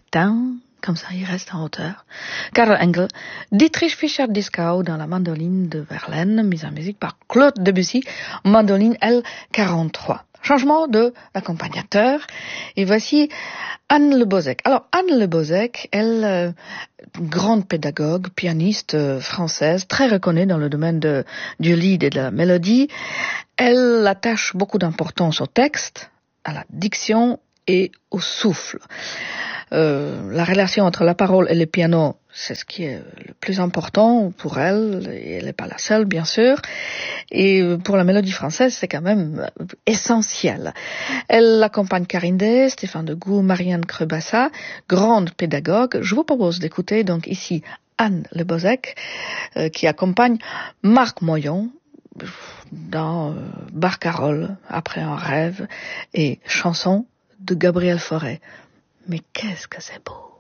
Tin, comme ça il reste en hauteur. Karl Engel, Dietrich Fischer-Dieskau dans la mandoline de Verlaine, mise en musique par Claude Debussy, mandoline L43. Changement de accompagnateur. Et voici Anne Le Bozec. Alors, Anne Le Bozec, elle, grande pédagogue, pianiste française, très reconnue dans le domaine du lead et de la mélodie. Elle attache beaucoup d'importance au texte, à la diction et au souffle. La relation entre la parole et le piano, c'est ce qui est le plus important pour elle, et elle n'est pas la seule, bien sûr. Et pour la mélodie française, c'est quand même essentiel. Elle accompagne Karine Day, Stéphane Degout, Marianne Crebassa, grande pédagogue. Je vous propose d'écouter donc ici Anne Le Bozec, qui accompagne Marc Moyon dans Barcarolle, Après un rêve, et chanson de Gabriel Fauré. Mais qu'est-ce que c'est beau!